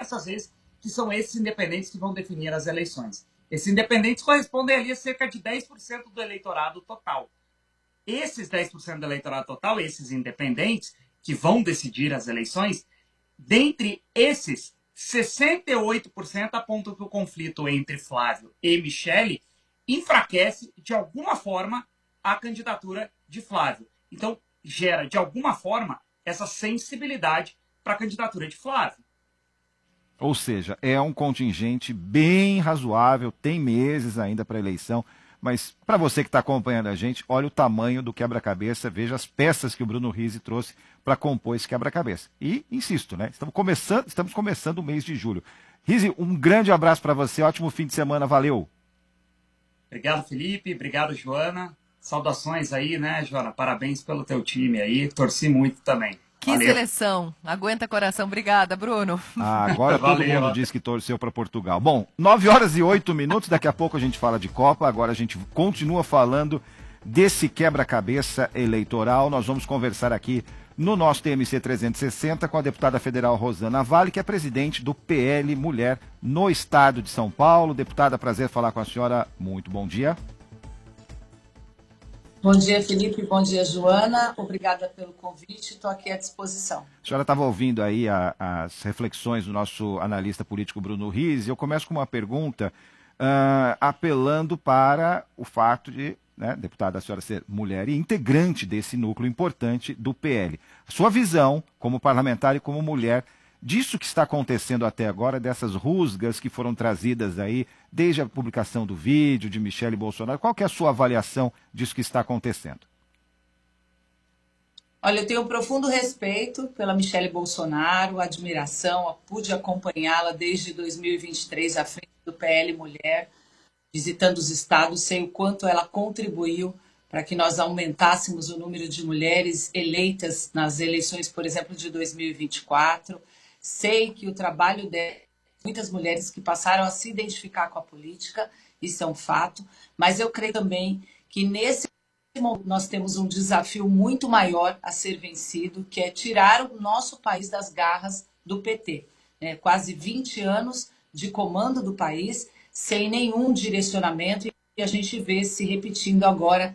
diversas vezes que são esses independentes que vão definir as eleições. Esses independentes correspondem ali a cerca de 10% do eleitorado total. Esses 10% do eleitorado total, esses independentes, que vão decidir as eleições, dentre esses, 68% apontam que o conflito entre Flávio e Michele enfraquece, de alguma forma, a candidatura de Flávio. Então, gera, de alguma forma, essa sensibilidade para a candidatura de Flávio. Ou seja, é um contingente bem razoável, tem meses ainda para a eleição, mas para você que está acompanhando a gente, olha o tamanho do quebra-cabeça, veja as peças que o Bruno Rizzi trouxe para compor esse quebra-cabeça. E, insisto, né, estamos começando o mês de julho. Rizzi, um grande abraço para você, ótimo fim de semana, valeu! Obrigado, Felipe, obrigado, Joana. Saudações aí, né, Joana? Parabéns pelo teu time aí, torci muito também. Que Valeu. seleção. Aguenta coração. Obrigada, Bruno. Agora todo mundo diz que torceu para Portugal. Bom, 9h08, daqui a pouco a gente fala de Copa, agora a gente continua falando desse quebra-cabeça eleitoral. Nós vamos conversar aqui no nosso TMC 360 com a deputada federal Rosana Vale, que é presidente do PL Mulher no estado de São Paulo. Deputada, prazer falar com a senhora. Muito bom dia. Bom dia, Felipe. Bom dia, Joana. Obrigada pelo convite. Estou aqui à disposição. A senhora estava ouvindo aí as reflexões do nosso analista político Bruno Rizzi. Eu começo com uma pergunta apelando para o fato de, né, deputada, a senhora ser mulher e integrante desse núcleo importante do PL. A sua visão como parlamentar e como mulher disso que está acontecendo até agora, dessas rusgas que foram trazidas aí, desde a publicação do vídeo de Michele Bolsonaro, qual que é a sua avaliação disso que está acontecendo? Olha, eu tenho um profundo respeito pela Michele Bolsonaro, admiração, pude acompanhá-la desde 2023 à frente do PL Mulher, visitando os estados, sei o quanto ela contribuiu para que nós aumentássemos o número de mulheres eleitas nas eleições, por exemplo, de 2024. Sei que o trabalho de muitas mulheres que passaram a se identificar com a política, isso é um fato, mas eu creio também que nesse momento nós temos um desafio muito maior a ser vencido, que é tirar o nosso país das garras do PT. Quase 20 anos de comando do país, sem nenhum direcionamento, e a gente vê se repetindo agora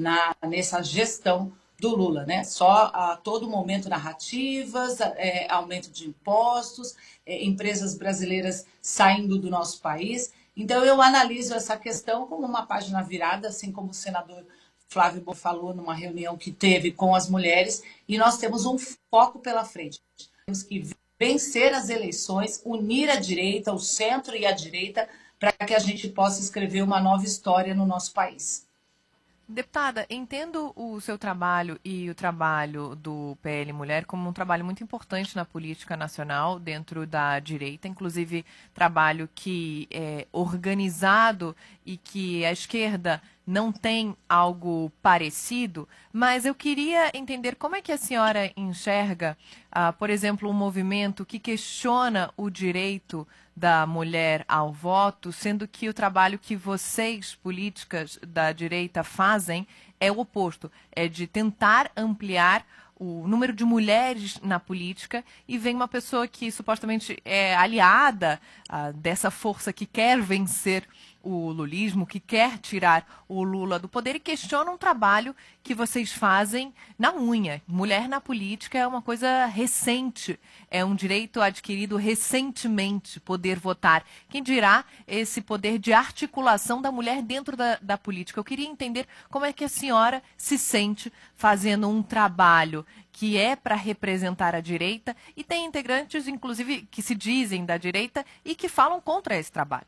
nessa gestão do Lula, né? Só a todo momento narrativas, aumento de impostos, empresas brasileiras saindo do nosso país. Então eu analiso essa questão como uma página virada, assim como o senador Flávio falou numa reunião que teve com as mulheres, e nós temos um foco pela frente. Temos que vencer as eleições, unir a direita, o centro e a direita, para que a gente possa escrever uma nova história no nosso país. Deputada, entendo o seu trabalho e o trabalho do PL Mulher como um trabalho muito importante na política nacional, dentro da direita, inclusive trabalho que é organizado e que a esquerda não tem algo parecido, mas eu queria entender como é que a senhora enxerga, por exemplo, um movimento que questiona o direito da mulher ao voto, sendo que o trabalho que vocês, políticas da direita, fazem é o oposto, é de tentar ampliar o número de mulheres na política, e vem uma pessoa que supostamente é aliada dessa força que quer vencer o lulismo, que quer tirar o Lula do poder, e questiona um trabalho que vocês fazem na unha. Mulher na política é uma coisa recente, é um direito adquirido recentemente, poder votar. Quem dirá esse poder de articulação da mulher dentro da política? Eu queria entender como é que a senhora se sente fazendo um trabalho que é para representar a direita, e tem integrantes, inclusive, que se dizem da direita e que falam contra esse trabalho.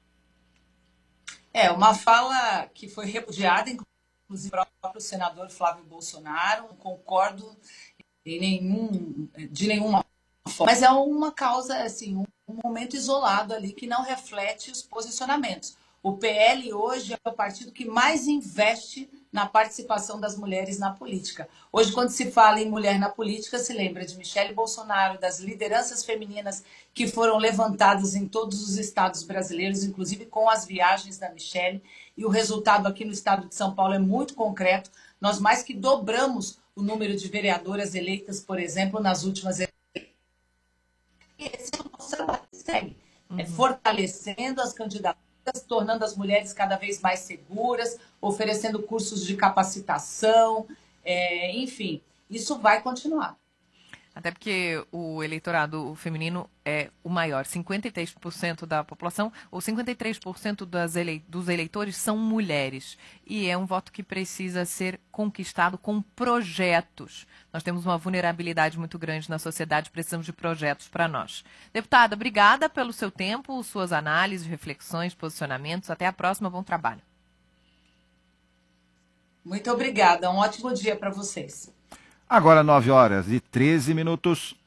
Uma fala que foi repudiada, inclusive, pelo próprio senador Flávio Bolsonaro. Não concordo de nenhuma forma, mas é uma causa, assim, um momento isolado ali que não reflete os posicionamentos. O PL hoje é o partido que mais investe na participação das mulheres na política. Hoje, quando se fala em mulher na política, se lembra de Michele Bolsonaro, das lideranças femininas que foram levantadas em todos os estados brasileiros, inclusive com as viagens da Michele. E o resultado aqui no estado de São Paulo é muito concreto. Nós mais que dobramos o número de vereadoras eleitas, por exemplo, nas últimas eleições. E esse é o nosso trabalho. fortalecendo as candidaturas, tornando as mulheres cada vez mais seguras, oferecendo cursos de capacitação, enfim, isso vai continuar. Até porque o eleitorado feminino é o maior. 53% da população, ou 53% dos eleitores são mulheres. E é um voto que precisa ser conquistado com projetos. Nós temos uma vulnerabilidade muito grande na sociedade, precisamos de projetos para nós. Deputada, obrigada pelo seu tempo, suas análises, reflexões, posicionamentos. Até a próxima, bom trabalho. Muito obrigada, um ótimo dia para vocês. Agora 9 horas e 13 minutos.